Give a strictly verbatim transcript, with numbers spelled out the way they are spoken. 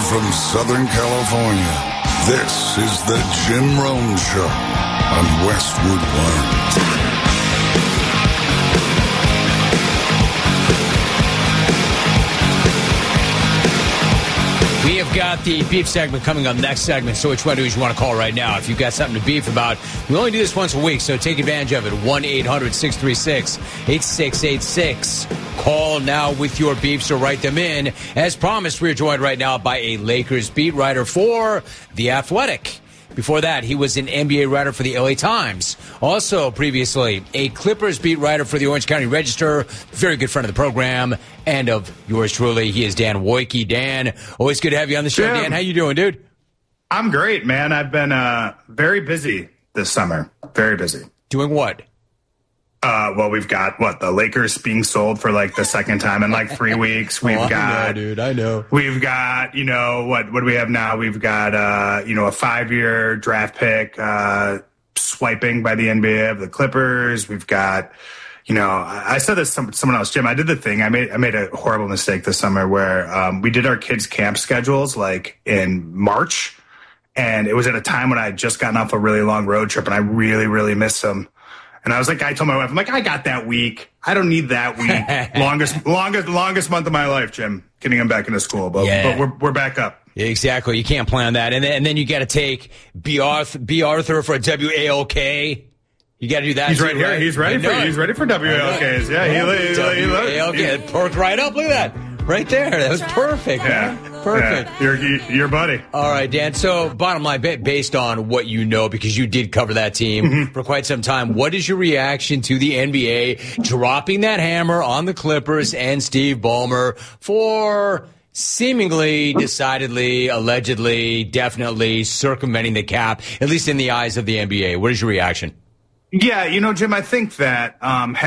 from Southern California, this is the Jim Rome Show on Westwood One. We have got the beef segment coming up next segment, so which one do you want to call right now? If you've got something to beef about, we only do this once a week, so take advantage of it. one eight hundred six three six eight six eight six. Call now with your beefs or write them in. As promised, we're joined right now by a Lakers beat writer for The Athletic. Before that, he was an N B A writer for the L A Times. Also, previously, a Clippers beat writer for the Orange County Register. Very good friend of the program and of yours truly. He is Dan Wojcicki. Dan, always good to have you on the show. Jim. Dan, how you doing, dude? I'm great, man. I've been uh, very busy this summer. Very busy. Doing what? Uh, well, we've got, what, the Lakers being sold for, like, the second time in, like, three weeks. We've oh, got... I know, dude. I know. We've got, you know, what What do we have now? We've got, uh, you know, a five-year draft pick uh, swiping by the N B A of the Clippers. We've got, you know, I said this to someone else, Jim. I did the thing. I made I made a horrible mistake this summer where um, we did our kids' camp schedules, like, in March. And it was at a time when I had just gotten off a really long road trip, and I really, really missed them. And I was like, I told my wife, I'm like, I got that week. I don't need that week. longest, longest, longest month of my life, Jim, getting him back into school. But, yeah. but we're we're back up. Exactly. You can't plan that. And then, and then you got to take B. Arthur, B. Arthur for a W A L K. You got to do that. He's too, right here. right? He's ready for he's ready for W A L Ks. Yeah, he, he, he, W A L K. It perked right up. Look at that. Right there. That was perfect. Yeah. Man. Perfect. Yeah. You're, you're buddy. All right, Dan. So bottom line, based on what you know, because you did cover that team mm-hmm. for quite some time, what is your reaction to the N B A dropping that hammer on the Clippers and Steve Ballmer for seemingly, decidedly, allegedly, definitely circumventing the cap, at least in the eyes of the N B A? What is your reaction? Yeah, you know, Jim, I think that um,